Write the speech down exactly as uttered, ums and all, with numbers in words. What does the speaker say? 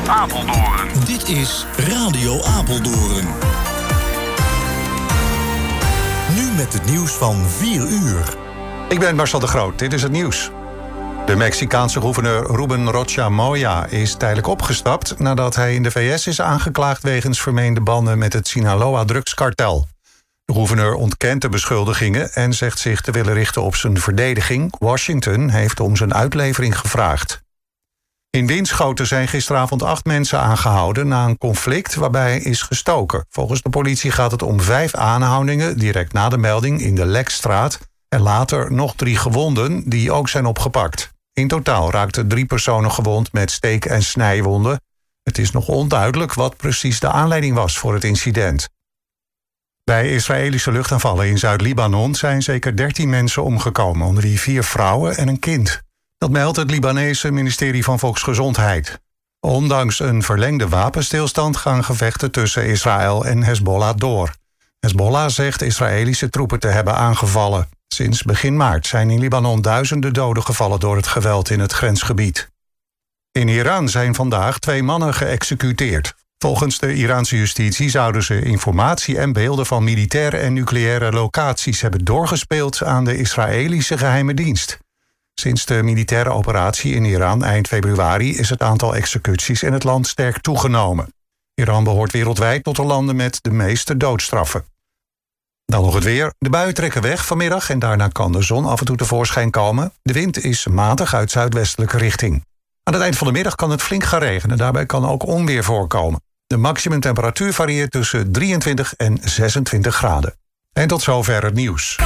Apeldoorn. Dit is Radio Apeldoorn. Nu met het nieuws van vier uur. Ik ben Marcel de Groot, dit is het nieuws. De Mexicaanse gouverneur Ruben Rocha Moya is tijdelijk opgestapt nadat hij in de V S is aangeklaagd wegens vermeende banden met het Sinaloa-drugskartel. De gouverneur ontkent de beschuldigingen en zegt zich te willen richten op zijn verdediging. Washington heeft om zijn uitlevering gevraagd. In Winschoten zijn gisteravond acht mensen aangehouden na een conflict waarbij is gestoken. Volgens de politie gaat het om vijf aanhoudingen direct na de melding in de Lekstraat en later nog drie gewonden die ook zijn opgepakt. In totaal raakten drie personen gewond met steek- en snijwonden. Het is nog onduidelijk wat precies de aanleiding was voor het incident. Bij Israëlische luchtaanvallen in Zuid-Libanon zijn zeker dertien mensen omgekomen, onder wie vier vrouwen en een kind. Dat meldt het Libanese ministerie van Volksgezondheid. Ondanks een verlengde wapenstilstand gaan gevechten tussen Israël en Hezbollah door. Hezbollah zegt Israëlische troepen te hebben aangevallen. Sinds begin maart zijn in Libanon duizenden doden gevallen door het geweld in het grensgebied. In Iran zijn vandaag twee mannen geëxecuteerd. Volgens de Iraanse justitie zouden ze informatie en beelden van militaire en nucleaire locaties hebben doorgespeeld aan de Israëlische geheime dienst. Sinds de militaire operatie in Iran eind februari is het aantal executies in het land sterk toegenomen. Iran behoort wereldwijd tot de landen met de meeste doodstraffen. Dan nog het weer. De buien trekken weg vanmiddag en daarna kan de zon af en toe tevoorschijn komen. De wind is matig uit zuidwestelijke richting. Aan het eind van de middag kan het flink gaan regenen. Daarbij kan ook onweer voorkomen. De maximumtemperatuur varieert tussen drieëntwintig en zesentwintig graden. En tot zover het nieuws.